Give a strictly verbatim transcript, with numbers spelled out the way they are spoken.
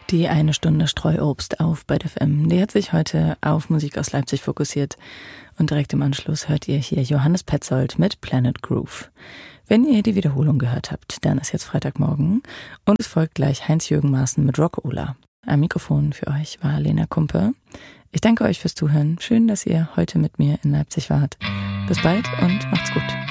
Die eine Stunde Streuobst auf bei der F M, die hat sich heute auf Musik aus Leipzig fokussiert. Und direkt im Anschluss hört ihr hier Johannes Petzold mit Planet Groove. Wenn ihr die Wiederholung gehört habt, dann ist jetzt Freitagmorgen und es folgt gleich Heinz-Jürgen Maaßen mit Rock-Ola. Am Mikrofon für euch war Lena Kumpe. Ich danke euch fürs Zuhören. Schön, dass ihr heute mit mir in Leipzig wart. Bis bald und macht's gut.